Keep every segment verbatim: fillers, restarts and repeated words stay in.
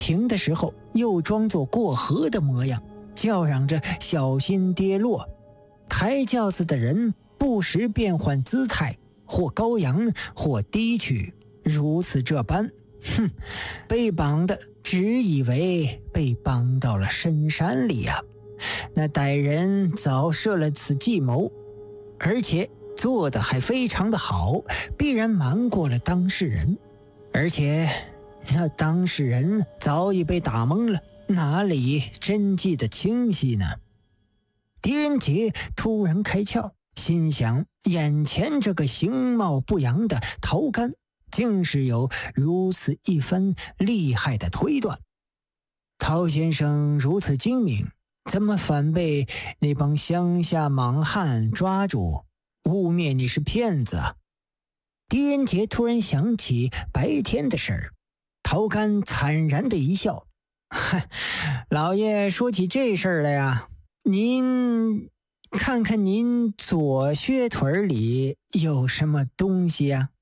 停的时候又装作过河的模样，叫嚷着小心跌落。抬轿子的人不时变换姿态，或高扬或低曲，如此这般，哼，被绑的只以为被绑到了深山里啊。那歹人早设了此计谋，而且做得还非常的好，必然瞒过了当事人。而且那当事人早已被打懵了，哪里真记得清晰呢？狄仁杰突然开窍，心想眼前这个形貌不扬的陶干竟是有如此一番厉害的推断。陶先生如此精明，怎么反被那帮乡下莽汉抓住，污蔑你是骗子啊？狄仁杰突然想起白天的事儿，陶干惨然的一笑：“嗨，老爷说起这事儿来呀，您看看您左靴腿里有什么东西呀？”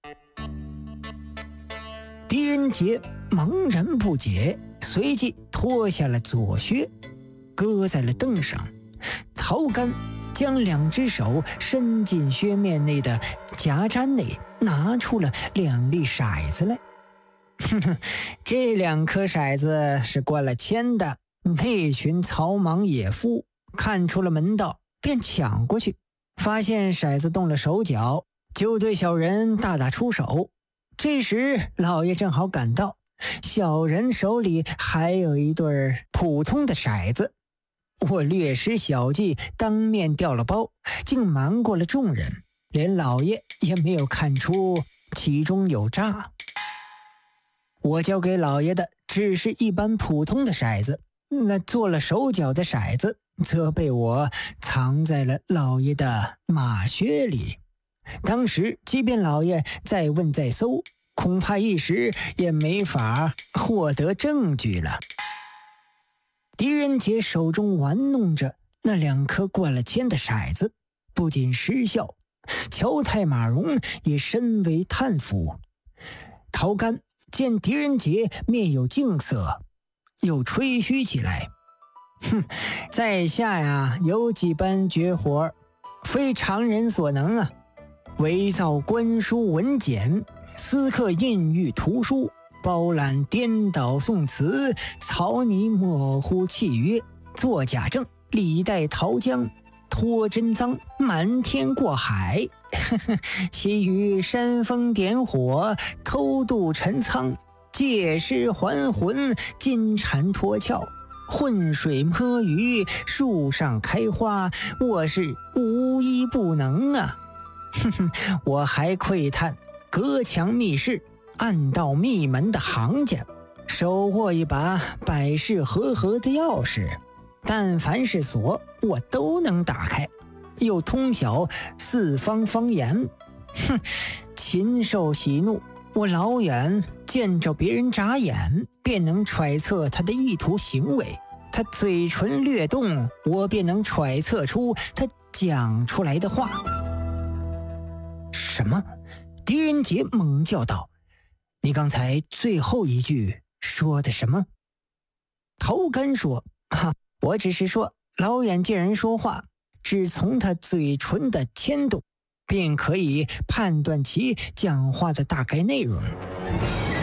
狄仁杰茫然不解，随即脱下了左靴，搁在了凳上。陶干将两只手伸进靴面内的夹毡内，拿出了两粒骰子来。哼哼，这两颗骰子是灌了铅的。那群草莽野夫看出了门道，便抢过去，发现骰子动了手脚，就对小人大打出手。这时老爷正好赶到，小人手里还有一对普通的骰子。我略施小计，当面调了包，竟瞒过了众人，连老爷也没有看出其中有诈。我交给老爷的只是一般普通的骰子，那做了手脚的骰子则被我藏在了老爷的马靴里。当时即便老爷再问再搜，恐怕一时也没法获得证据了。狄仁杰手中玩弄着那两颗灌了铅的骰子，不仅失笑，乔太马荣也深为叹服。陶干见狄仁杰面有敬色，又吹嘘起来：“哼，在下呀有几般绝活，非常人所能啊！伪造官书文简，私刻印玉图书，包揽颠倒宋词，草拟模糊契约，作假证，李代桃僵，脱真赃，瞒天过海，呵呵，其余煽风点火，偷渡陈仓，借尸还魂，金蝉脱壳，浑水摸鱼，树上开花，我是无一不能啊！哼哼，我还窥探隔墙密室，暗道密门的行家，手握一把百事和合的钥匙，但凡是锁我都能打开，又通晓四方方言。哼，禽兽喜怒，我老远见着别人眨眼，便能揣测他的意图行为；他嘴唇略动，我便能揣测出他讲出来的话。什么？狄仁杰猛叫道：“你刚才最后一句说的什么？”陶干说：“哈、啊，我只是说老远见人说话，只从他嘴唇的牵动，便可以判断其讲话的大概内容。”